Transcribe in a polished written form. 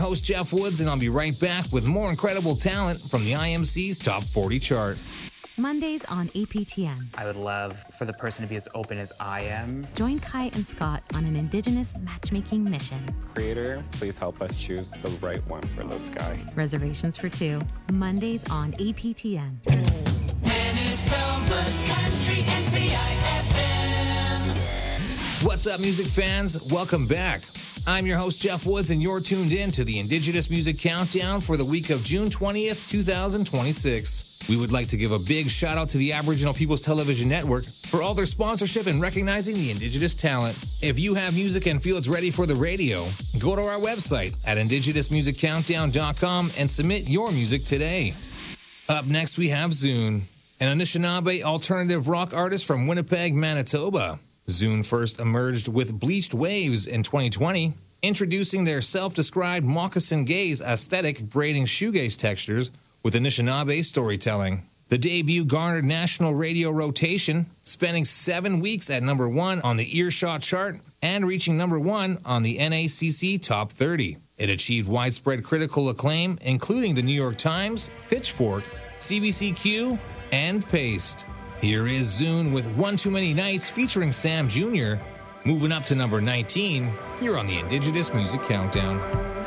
host, Jeff Woods, and I'll be right back with more incredible talent from the IMC's Top 40 chart. Mondays on APTN. I would love for the person to be as open as I am. Join Kai and Scott on an Indigenous matchmaking mission. Creator, please help us choose the right one for this guy. Reservations for two. Mondays on APTN. Manitoba Country NCIFM. What's up, music fans? Welcome back. I'm your host, Jeff Woods, and you're tuned in to the Indigenous Music Countdown for the week of June 20th, 2026. We would like to give a big shout out to the Aboriginal People's Television Network for all their sponsorship and recognizing the Indigenous talent. If you have music and feel it's ready for the radio, go to our website at indigenousmusiccountdown.com and submit your music today. Up next, we have Zune, an Anishinaabe alternative rock artist from Winnipeg, Manitoba. Zune first emerged with Bleached Waves in 2020, introducing their self-described moccasin gaze aesthetic braiding shoegaze textures with Anishinaabe storytelling. The debut garnered national radio rotation, spending 7 weeks at number 1 on the Earshot chart and reaching number 1 on the NACC Top 30. It achieved widespread critical acclaim, including the New York Times, Pitchfork, CBCQ, and Paste. Here is Zune with One Too Many Nights featuring Sam Jr., moving up to number 19 here on the Indigenous Music Countdown.